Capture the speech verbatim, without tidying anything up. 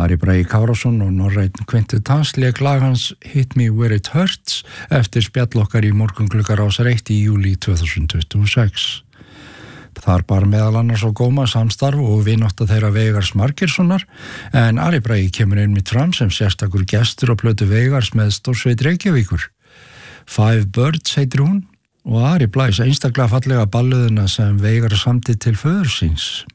Ari Bragi Kárason og Norræn Kvintitans lék lag hans Hit Me Where It Hurts eftir spjall okkar í morgungluggar Rásar eitt í júlí tvö þúsund tuttugu og sex. Þar bar meðal annars á góma samstarf og vinátta þeirra Veigars Margeirssonar, en Ari Bragi kemur einmitt fram sem sérstakur gestur á plötu Veigars með stórsveit Reykjavíkur. Five Birds heitir hún og Ari blæs einstaklega fallega ballöðuna sem Veigar samdi til föður síns.